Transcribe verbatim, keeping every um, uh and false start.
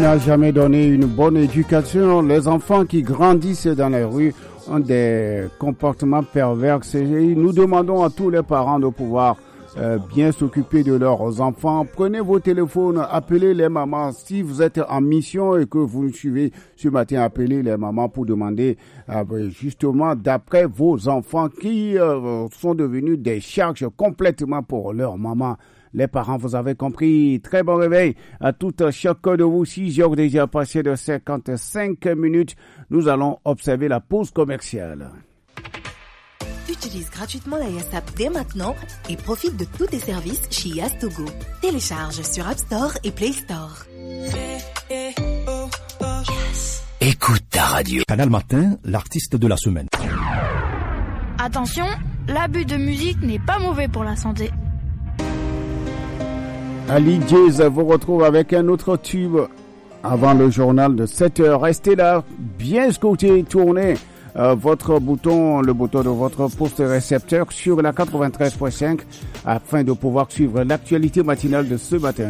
n'a jamais donné une bonne éducation. Les enfants qui grandissent dans les rues ont des comportements pervers. Et nous demandons à tous les parents de pouvoir euh, bien s'occuper de leurs enfants. Prenez vos téléphones, appelez les mamans. Si vous êtes en mission et que vous nous suivez ce matin, appelez les mamans pour demander euh, justement d'après vos enfants qui euh, sont devenus des charges complètement pour leur maman. Les parents, vous avez compris. Très bon réveil à tout chacun de vous. six heures déjà passé de cinquante-cinq minutes. Nous allons observer la pause commerciale. Utilise gratuitement la Yass App dès maintenant et profite de tous tes services chez Yass Togo. Télécharge sur App Store et Play Store. Yes. Écoute ta radio. Canal Matin, l'artiste de la semaine. Attention, l'abus de musique n'est pas mauvais pour la santé. Ali Jazz vous retrouve avec un autre tube avant le journal de sept heures. Restez là, bien scotché, tournez euh, votre bouton, le bouton de votre poste récepteur sur la quatre-vingt-treize point cinq afin de pouvoir suivre l'actualité matinale de ce matin.